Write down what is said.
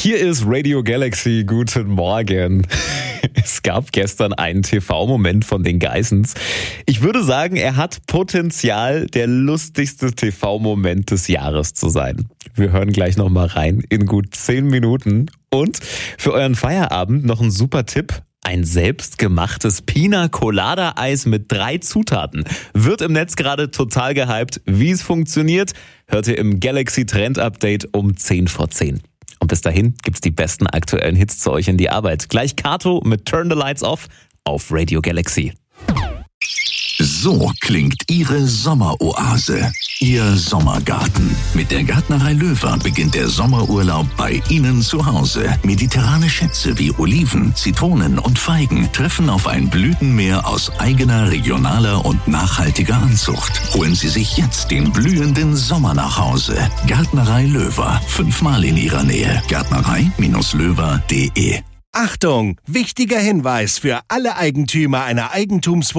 Hier ist Radio Galaxy, guten Morgen. Es gab gestern einen TV-Moment von den Geissens. Ich würde sagen, er hat Potenzial, der lustigste TV-Moment des Jahres zu sein. Wir hören gleich nochmal rein in gut 10 Minuten. Und für euren Feierabend noch ein super Tipp. Ein selbstgemachtes Pina-Colada-Eis mit 3 Zutaten. Wird im Netz gerade total gehypt. Wie es funktioniert, hört ihr im Galaxy Trend Update um 10 vor 10. Und bis dahin gibt's die besten aktuellen Hits zu euch in die Arbeit. Gleich Kato mit Turn the Lights Off auf Radio Galaxy. So klingt Ihre Sommeroase, Ihr Sommergarten. Mit der Gärtnerei Löwer beginnt der Sommerurlaub bei Ihnen zu Hause. Mediterrane Schätze wie Oliven, Zitronen und Feigen treffen auf ein Blütenmeer aus eigener, regionaler und nachhaltiger Anzucht. Holen Sie sich jetzt den blühenden Sommer nach Hause. Gärtnerei Löwer, 5-mal in Ihrer Nähe. Gärtnerei-löwer.de. Achtung! Wichtiger Hinweis für alle Eigentümer einer Eigentumswohnung